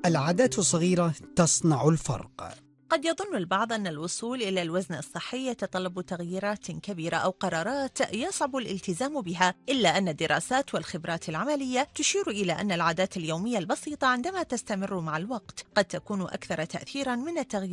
العادات الصغيرة تصنع الفرق. قد يظن البعض أن الوصول إلى الوزن الصحي يتطلب تغييرات كبيرة أو قرارات يصعب الالتزام بها، إلا أن الدراسات والخبرات العملية تشير إلى أن العادات اليومية البسيطة عندما تستمر مع الوقت قد تكون أكثر تأثيراً من التغيير